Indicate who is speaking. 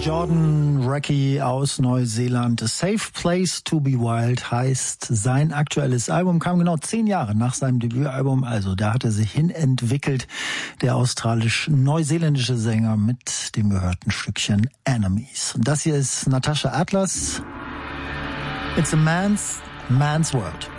Speaker 1: Jordan Reckie aus Neuseeland. A Safe Place to be Wild heißt sein aktuelles Album, kam genau 10 Jahre nach seinem Debütalbum, also da hat er sich hinentwickelt, der australisch-neuseeländische Sänger mit dem gehörten Stückchen Enemies. Und das hier ist Natasha Atlas. It's a man's world.